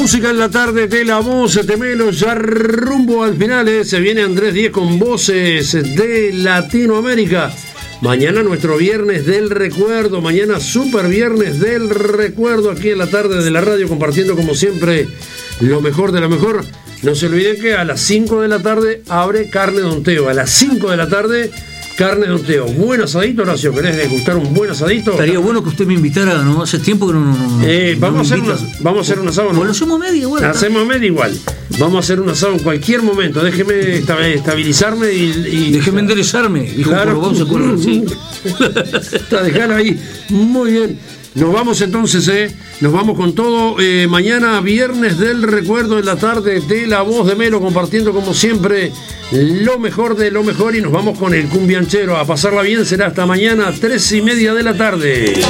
Música en la tarde de La Voz de Melo, ya rumbo al final, se viene Andrés Diez con voces de Latinoamérica. Mañana nuestro viernes del recuerdo, mañana super viernes del recuerdo aquí en la tarde de la radio, compartiendo como siempre lo mejor de lo mejor. No se olviden que a las 5 de la tarde abre Carne Don Teo, a las 5 de la tarde Carne Don Teo. Buen asadito, Horacio, ¿querés degustar un buen asadito? Estaría bueno que usted me invitara, ¿no? Hace tiempo que no vamos a hacer un asado. ¿no? Lo hacemos media igual. Hacemos media igual. Vamos a hacer un asado en cualquier momento. Déjeme estabilizarme y déjeme enderezarme. Dijo, claro, vamos a poner así. Está dejando ahí. Muy bien. Nos vamos entonces, nos vamos con todo. Mañana viernes del recuerdo en la tarde de La Voz de Melo, compartiendo como siempre lo mejor de lo mejor, y nos vamos con el cumbianchero a pasarla bien. Será hasta mañana 3:30 de la tarde.